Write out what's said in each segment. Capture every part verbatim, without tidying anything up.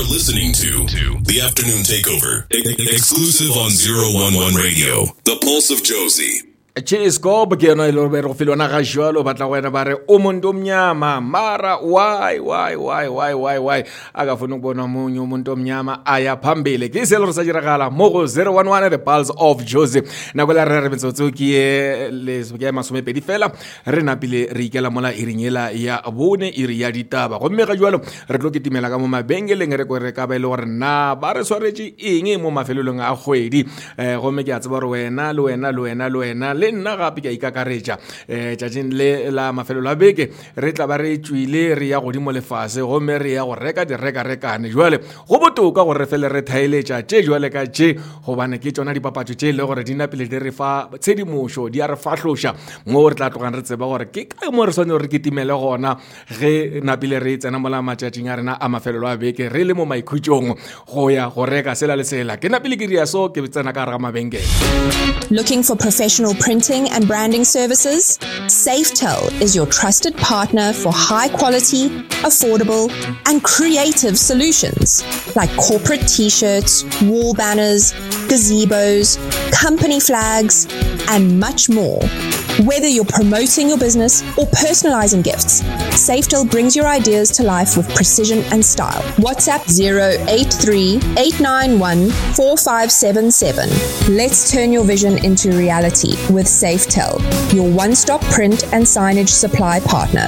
are listening to, to The Afternoon Takeover, e- exclusive on zero one one Radio, The Pulse of Jozi. Cheers go begena ilo be go filona ga jwalo batla wena ba re o mondo omnyama mara why why why why why why akafuna ukubona umunye umuntu omnyama aya phambili ke iselo re sa diragala mo go zero one one The Pulse of Jozi na go la re re betsotso ke le se ke masome pedi fela re napile re ikela mola iringela ya bone iri ya ditaba go mme ga jwalo re tlo ketimela ka mo mabengeleng re go re ka ba ile gore na ba re swaretse eng mo mafelelong a kgwedi eh go mme ke a tseba re wena le wena le wena le wena le nna gape ke ikakaretša eh tšatšing le la mafelo la beke re tla ba re tswile re ya godimo lefase gomme re ya go reka direka-rekane jwale go botoka gore re fele re thaeletša tše jwale ka tše gobane ke tšona dipapatšo tše le gore di napile di re fa tshedimošo di a re fahloša mo re tla tlogang re tseba gore ke kae mo re swane re ketimele gona ge napile re tsena mola matšatšing a rena a mafelelo a beke re le mo maikhutšong go ya go reka sela le sela ke napile ke ria so ke tsena ka re ga mabenkele. Looking for professional printing and branding services? Safetel is your trusted partner for high quality, affordable, and creative solutions like corporate t-shirts, wall banners, gazebos, company flags, and much more. Whether you're promoting your business or personalizing gifts, Safetel brings your ideas to life with precision and style. WhatsApp zero eight three, eight nine one, four five seven seven. Let's turn your vision into reality with Safetel, your one-stop print and signage supply partner.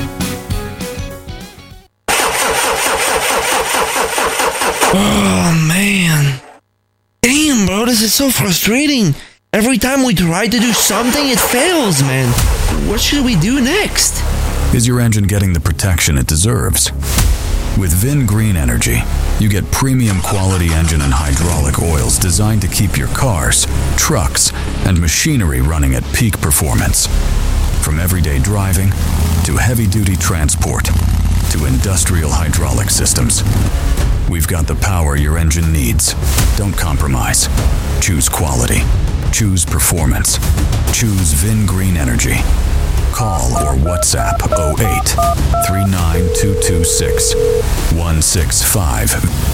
Oh, man. Damn, bro, this is so frustrating. Every time we try to do something, it fails, man. What should we do next? Is your engine getting the protection it deserves? With Vin Green Energy, you get premium quality engine and hydraulic oils designed to keep your cars, trucks, and machinery running at peak performance. From everyday driving to heavy-duty transport to industrial hydraulic systems, we've got the power your engine needs. Don't compromise. Choose quality. Choose performance. Choose Vin Green Energy. Call or WhatsApp oh eight, three nine two two six, one six five.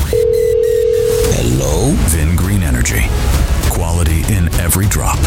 Hello? Vin Green Energy. Quality in every drop.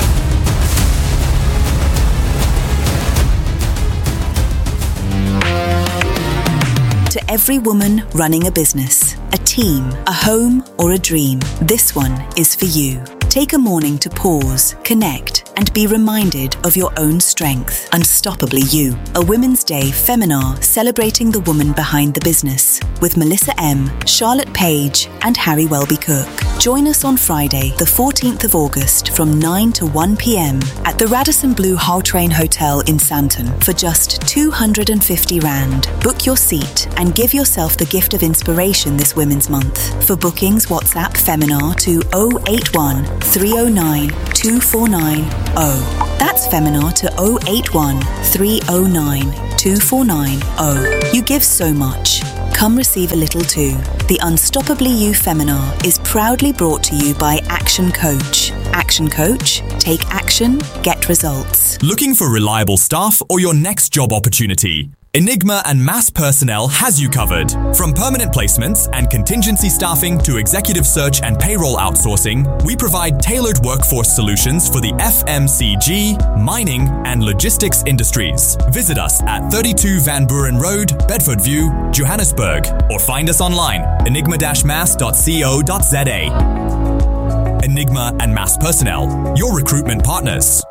To every woman running a business, a team, a home, or a dream, this one is for you. Take a morning to pause, connect, and be reminded of your own strength. Unstoppably You, a Women's Day Feminar celebrating the woman behind the business with Melissa M, Charlotte Page, and Harry Welby Cook. Join us on Friday, the fourteenth of August from nine to one p.m. at the Radisson Blu Hull Train Hotel in Sandton for just two hundred fifty rand. Book your seat and give yourself the gift of inspiration this Women's Month. For bookings, WhatsApp Feminar to oh eight one, three oh nine, two four nine oh. That's Feminar to oh eight one, three oh nine, two four nine oh. You give so much. Come receive a little too. The Unstoppably You Feminar is proudly brought to you by Action Coach. Action Coach, take action, get results. Looking for reliable staff or your next job opportunity? Enigma and Mass Personnel has you covered. From permanent placements and contingency staffing to executive search and payroll outsourcing, we provide tailored workforce solutions for the F M C G, mining, and logistics industries. Visit us at thirty-two Van Buren Road, Bedford View, Johannesburg, or find us online, enigma dash mass dot co dot z a. Enigma and Mass Personnel, your recruitment partners.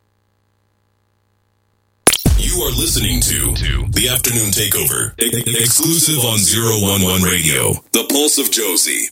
You are listening to, to The Afternoon Takeover, e- exclusive on zero one one Radio, The Pulse of Jozi.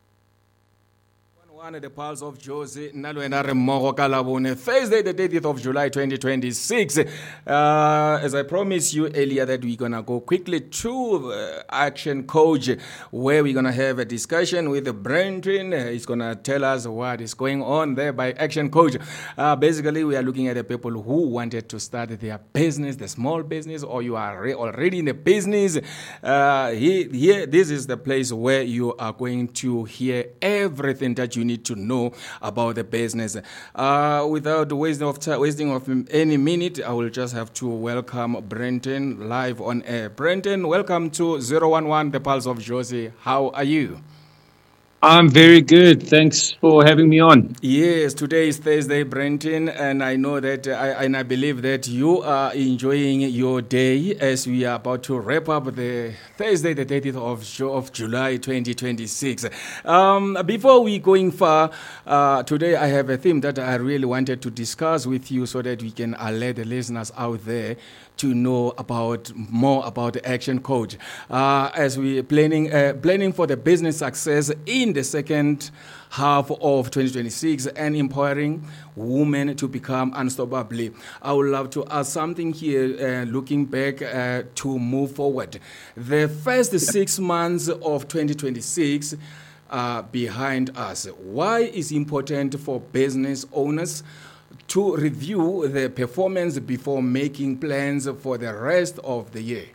The Pulse of Jozi, Nalwena Remogo Kalabone, Thursday, the thirtieth of July, twenty twenty-six. Uh, as I promised you earlier, that we're gonna go quickly to uh, Action Coach, where we're gonna have a discussion with Brenton. Uh, he's gonna tell us what is going on there by Action Coach. Uh, basically, we are looking at the people who wanted to start their business, the small business, or you are re- already in the business. Uh, here, here, this is the place where you are going to hear everything that you need need to know about the business. Uh, without wasting of time, wasting of any minute, I will just have to welcome Brenton live on air. Brenton, welcome to zero one one, The Pulse of Jozi. How are you? I'm very good. Thanks for having me on. Yes, today is Thursday, Brenton, and I know that, uh, I, and I believe that you are enjoying your day as we are about to wrap up the Thursday, the thirtieth of, of July, twenty twenty-six. Um, before we going far, uh, today I have a theme that I really wanted to discuss with you so that we can alert the listeners out there to know about more about the Action Coach uh, as we planning uh, planning for the business success in the second half of twenty twenty-six and empowering women to become unstoppable. I would love to ask something here, uh, looking back uh, to move forward. The first six months of twenty twenty-six are behind us. Why is it important for business owners to review the performance before making plans for the rest of the year?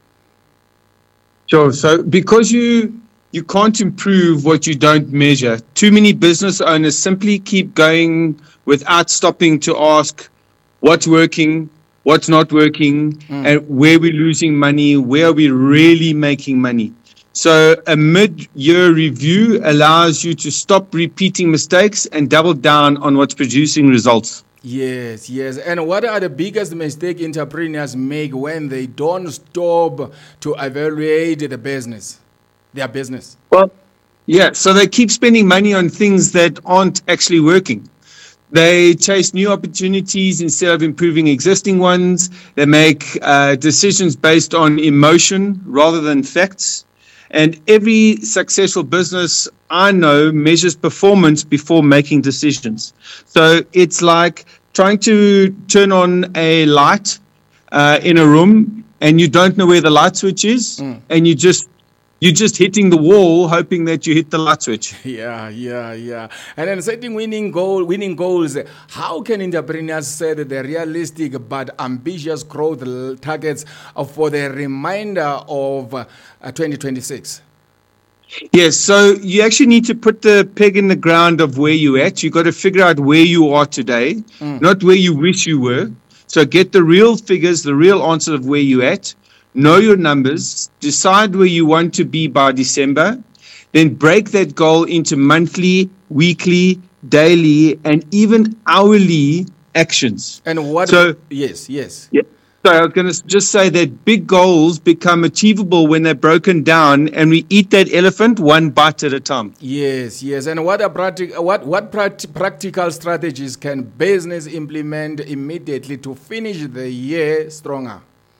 Sure. So because you you can't improve what you don't measure, too many business owners simply keep going without stopping to ask what's working, what's not working, mm. and where we're losing money, where are we really making money. So a mid-year review allows you to stop repeating mistakes and double down on what's producing results. Yes, yes. And what are the biggest mistakes entrepreneurs make when they don't stop to evaluate the business, their business? Well, yeah, so they keep spending money on things that aren't actually working. They chase new opportunities instead of improving existing ones. They make uh, decisions based on emotion rather than facts. And every successful business I know measures performance before making decisions. So it's like trying to turn on a light uh, in a room and you don't know where the light switch is, mm. and you just you're just hitting the wall, hoping that you hit the light switch. Yeah, yeah, yeah. And then setting winning goal, winning goals. How can entrepreneurs set the realistic but ambitious growth targets for the remainder of uh, twenty twenty-six? Yes, so you actually need to put the peg in the ground of where you're at. You've got to figure out where you are today, mm. not where you wish you were. So get the real figures, the real answer of where you're at. Know your numbers, decide where you want to be by December, then break that goal into monthly, weekly, daily, and even hourly actions. And what? So, yes, yes. Yeah. So I was going to just say that big goals become achievable when they're broken down, and we eat that elephant one bite at a time. Yes, yes. And what are practic- what what practi- practical strategies can business implement immediately to finish the year stronger?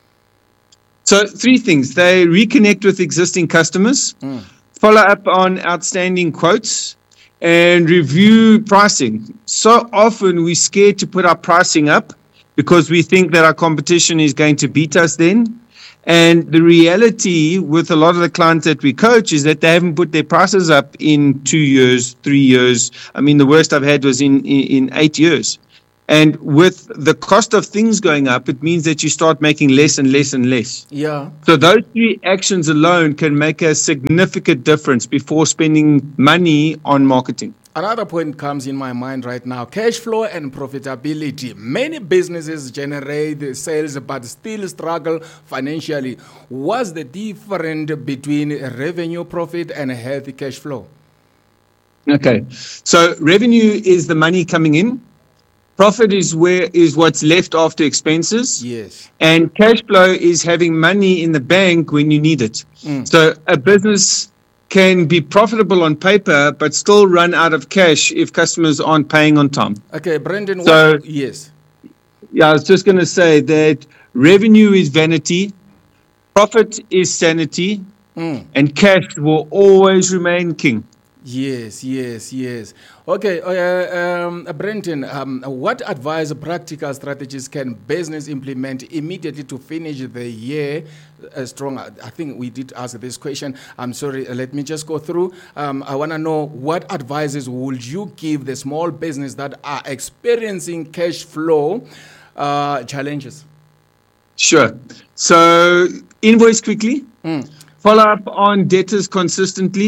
So three things. They reconnect with existing customers, mm. follow up on outstanding quotes, and review pricing. So often we're scared to put our pricing up because we think that our competition is going to beat us then. And the reality with a lot of the clients that we coach is that they haven't put their prices up in two years, three years. I mean, the worst I've had was in, in, in eight years. And with the cost of things going up, it means that you start making less and less and less. Yeah. So those three actions alone can make a significant difference before spending money on marketing. Another point comes in my mind right now, cash flow and profitability. Many businesses generate sales but still struggle financially. What's the difference between revenue, profit, and healthy cash flow? Okay. So revenue is the money coming in. Profit is where is what's left after expenses. Yes. And cash flow is having money in the bank when you need it. Mm. So a business can be profitable on paper, but still run out of cash if customers aren't paying on time. Okay, Brendan. So, what, yes. Yeah, I was just going to say that revenue is vanity, profit is sanity, mm. and cash will always remain king. Yes, yes, yes. Okay, uh, um, Brenton, um, what advice, practical strategies can business implement immediately to finish the year uh, strong? I think we did ask this question. I'm sorry, let me just go through. Um, I want to know what advices would you give the small business that are experiencing cash flow uh, challenges? Sure. So invoice quickly, mm. follow up on debtors consistently,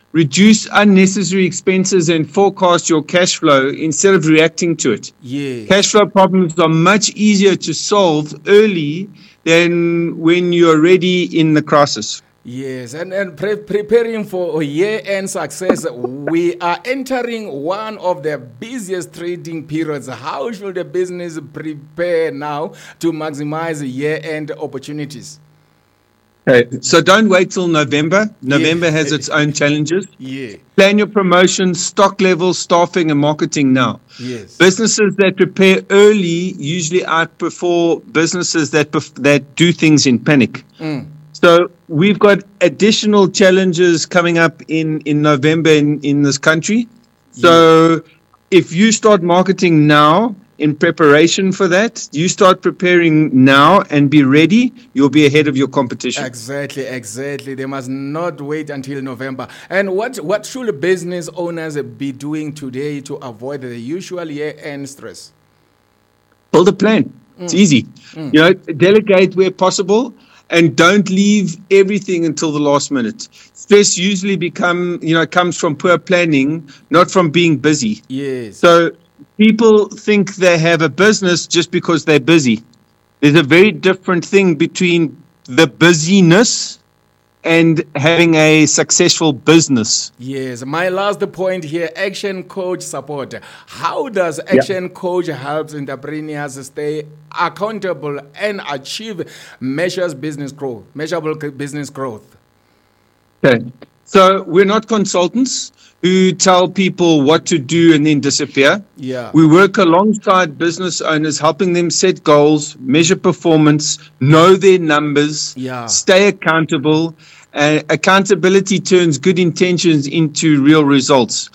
reduce unnecessary expenses and forecast your cash flow instead of reacting to it. Yeah. Cash flow problems are much easier to solve early than when you're already in the crisis. Yes, and, and pre- preparing for year-end success, we are entering one of the busiest trading periods. How should the business prepare now to maximize year-end opportunities? Okay. So don't wait till November. November yeah. has its own challenges. Yeah. Plan your promotions, stock levels, staffing, and marketing now. Yes. Businesses that prepare early usually outperform businesses that that do things in panic. Mm. So we've got additional challenges coming up in, in November in, in this country. So yeah. if you start marketing now in preparation for that, you start preparing now and be ready, you'll be ahead of your competition. Exactly, exactly. They must not wait until November. And what, what should business owners be doing today to avoid the usual year-end stress? Build a plan. Mm. It's easy. Mm. You know, delegate where possible. And don't leave everything until the last minute. Stress usually become, you know, comes from poor planning, not from being busy. Yes. So people think they have a business just because they're busy. There's a very different thing between the busyness and having a successful business. Yes. My last point here, Action Coach support. How does Action yeah. Coach help entrepreneurs stay accountable and achieve measures business growth, measurable business growth? Okay. So we're not consultants who tell people what to do and then disappear. Yeah. We work alongside business owners, helping them set goals, measure performance, know their numbers, yeah. stay accountable. Uh, accountability turns good intentions into real results.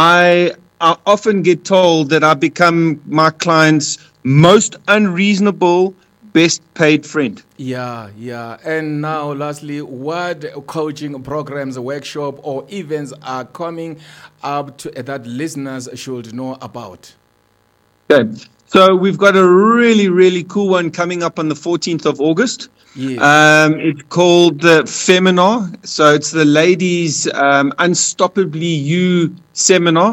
I, I often get told that I become my clients' most unreasonable, best paid friend. Yeah, yeah. And now, lastly, what coaching programs, workshop, or events are coming up to, that listeners should know about? Okay. So we've got a really, really cool one coming up on the fourteenth of August. Yes. Um, it's called the Seminar. So it's the Ladies um, Unstoppably You Seminar.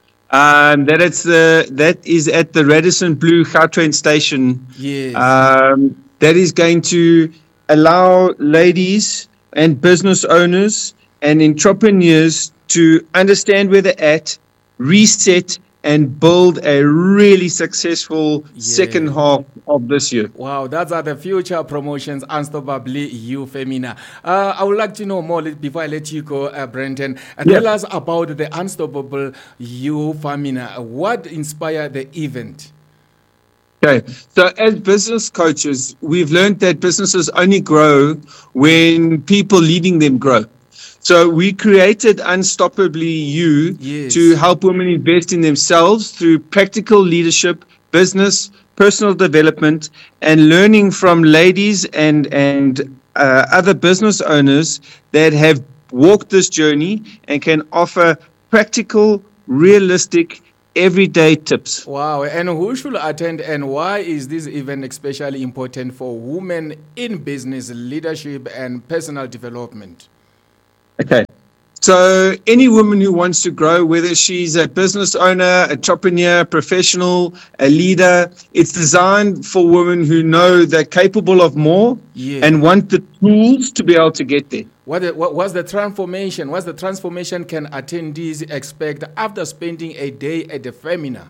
Um, that it's the that is at the Radisson Blue Gautrain station. Yes. Um, that is going to allow ladies and business owners and entrepreneurs to understand where they're at, reset, and build a really successful yeah. second half of this year. Wow, those are the future promotions, Unstoppably You Femina. Uh, I would like to know more before I let you go, uh, Brenton. Uh, yeah. Tell us about the Unstoppable You Femina. What inspired the event? Okay, so as business coaches, we've learned that businesses only grow when people leading them grow. So we created Unstoppably You yes. to help women invest in themselves through practical leadership, business, personal development, and learning from ladies and, and uh, other business owners that have walked this journey and can offer practical, realistic, everyday tips. Wow. And who should attend, and why is this event especially important for women in business, leadership, and personal development? Okay. So any woman who wants to grow, whether she's a business owner, entrepreneur, professional, a leader, it's designed for women who know they're capable of more yeah. and want the tools to be able to get there. What, the, what what's the transformation? What's the transformation can attendees expect after spending a day at the Femina?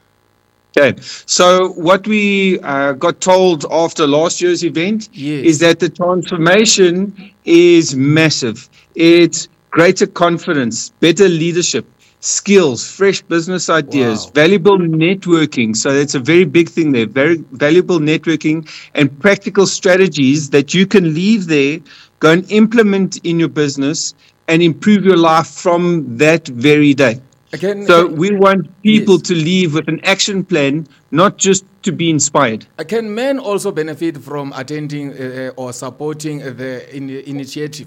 Okay, so what we uh, got told after last year's event yes. is that the transformation is massive. It's greater confidence, better leadership, skills, fresh business ideas, wow. valuable networking. So that's a very big thing there, very valuable networking and practical strategies that you can leave there, go and implement in your business and improve your life from that very day. Again, so we want people yes. to leave with an action plan, not just to be inspired. Can men also benefit from attending uh, or supporting the in- initiative?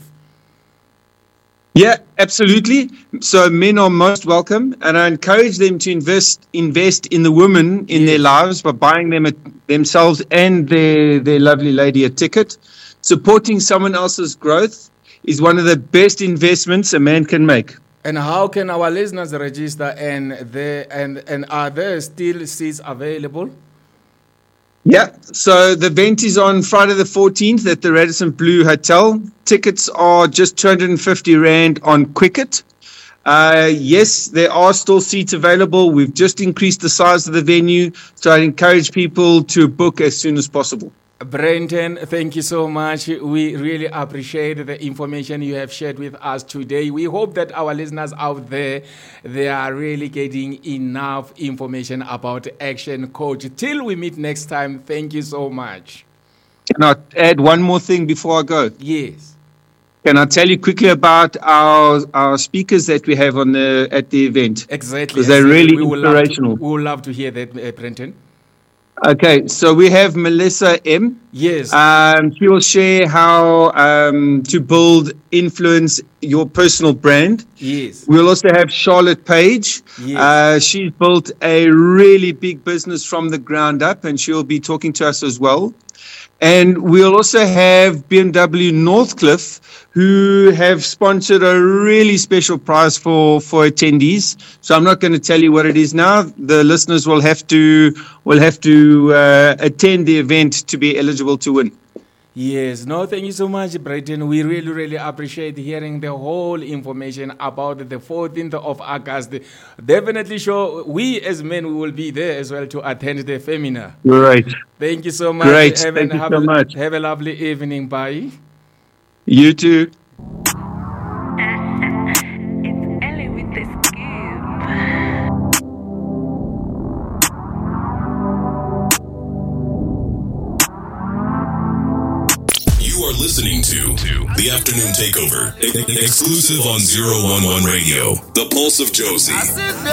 Yeah, absolutely. So men are most welcome, and I encourage them to invest invest in the women in yes. their lives by buying them a, themselves and their, their lovely lady a ticket. Supporting someone else's growth is one of the best investments a man can make. And how can our listeners register, and there and and are there still seats available? Yeah, so the event is on Friday the fourteenth at the Radisson Blue Hotel. Tickets are just two hundred fifty rand on Quicket. Uh, yes, there are still seats available. We've just increased the size of the venue, so I encourage people to book as soon as possible. Brenton, thank you so much. We really appreciate the information you have shared with us today. We hope that our listeners out there, they are really getting enough information about Action Coach. Till we meet next time, thank you so much. Can I add one more thing before I go? Yes. Can I tell you quickly about our our speakers that we have on the at the event? Exactly. Because they're really we inspirational. To, we would love to hear that, uh, Brenton. Okay, so we have Melissa M. Yes. Um, she will share how um, to build influence your personal brand. Yes. We'll also have Charlotte Page. Yes. Uh, she's built a really big business from the ground up, and she'll be talking to us as well. And we'll also have B M W Northcliffe, who have sponsored a really special prize for, for attendees. So I'm not going to tell you what it is now. The listeners will have to will have to uh, attend the event to be eligible to win. Yes, no, thank you so much, Brenton. We really, really appreciate hearing the whole information about the fourteenth of August. Definitely sure we as men, we will be there as well to attend the seminar. Great. Thank you so much. Great. Have Thank you have so a, much. Have a lovely evening. Bye. You too. Listening to, to The Afternoon Takeover, e- exclusive on zero one one Radio, the Pulse of Josie.